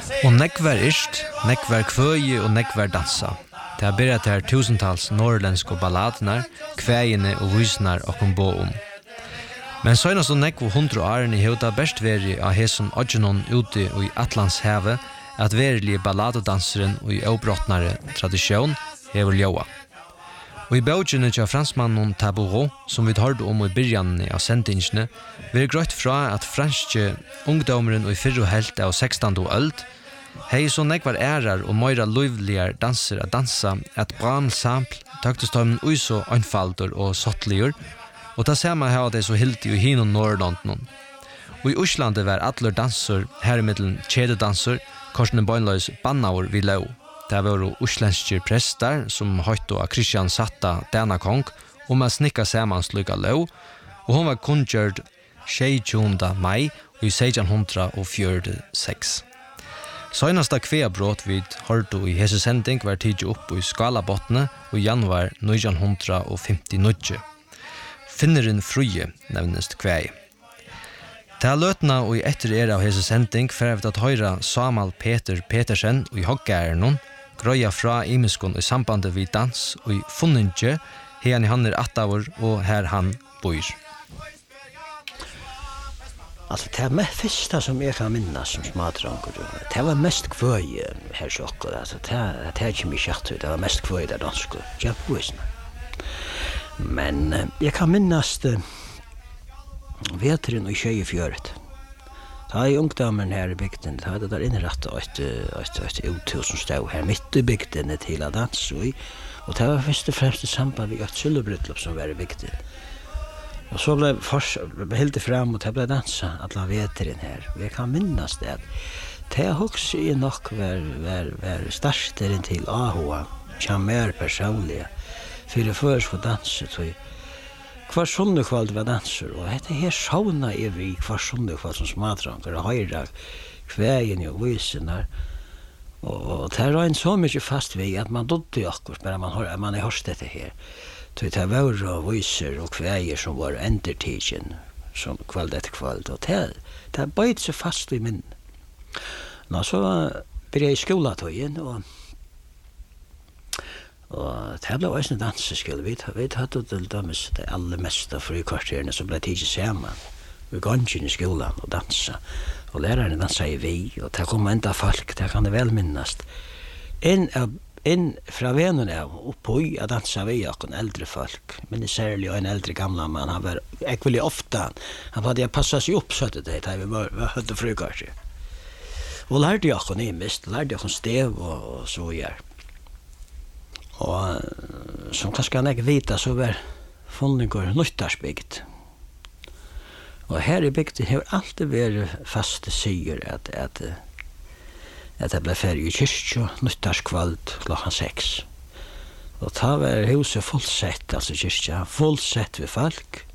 Og nekvar ist, nekvar kvøye og nekvar dansa. Det har byrjat her tusentals norrländska balladnar, kvægene og visnar okkom bo om. Men søgnast og nekvo 100 årene hevda best veri av hesun odgenon ute i Atlantshavet at verilige balladodanseren og i avbrottnare tradisjon hever ljóa. Og i bøgjene til fransmannen Taboureau, som vi hørte om i byrjanene av sendingene, vil grøtt fra at franske ungdomeren og i fyrre helt av 16. øld hei så nekvar ærar og møyra løyvligar danser a dansa at bra ensemble tøktestormen ui så einfaldur og sottligur, og ta sama hava det så hilti i hinon Norrlanden. Og i Oslandet var atler danser, herremiddelen kjededanser, korsene bøgnløys bannaur vi lov. Det var oslenske prester som høyt av Kristian Satta dana kong om å snikka saman sluka lov, og hun var kunngjørd 16. mai i 1646. Søgnasta kveabrot vid hørte i hese sending var tidlig opp i Skalabottene i januar 1959. Finneren Fruje nevnest kvei. Til løtna og i etter av hese sending for at høyra Samal Peter Petersen og i Hoggærenon grøya fra imiskon i sambandet vid dans og i Funninge her han 8 år og her han bor. Alltså det var första som jag kan minnas som smadranker. Det var mest kvöj här tjockor. Alltså det är inte mycket det var mest kvöj där danska. Jag visste. Men jag kan minnas det vetren och tjejfjöret. Ta i ungdomen här i bygden. Ta det där inrättat ett uthus som stod här mitt i bygden till att dansa och det var först och främst i samband med ett syllebröllop som var i bygden. Och så blev helt fram och det blev dansa alla vetren här. Vi kan minnas det. Det också är nog var startaren till AHA. Kan mer personliga. För det först för dansa så kvar sundagskvall var danser och det här sauna är vi kvar sundagskvall som smatrankar och höjra kvägen och visnar. Och det är en så mycket fast vid att man dodde ju akkurat men man har hört det här. Det var och visar och kväger som var entertigen som kväll efter kväll och det böjt så fast i min. Nå så började jag i skolatojen och det blev också en danseskola. Vi hade till dömes det allra mesta för i kvarterna som blev tidigt samman. Vi gick in i skolan och dansa. Och läraren dansade i vi och det kom ända folk, det kan det väl minnas. En fra vännerna och på att dansa vi och en äldre folk. Men det särskilt en äldre gamla man han var väldigt ofta. Han hade passat sig upp så att det vi var hade frukast. Och lärde jag och ni mest lärde jag stev och så gör. Och som kanske kan jag vita så var Funningur nyttarsbygd. Och här i bygden har alltid varit fasta syr att det blev färg i kyrkja nyttarskvald klockan 6. Och ta var huset fullsett, alltså kyrkja fullsett vid folk.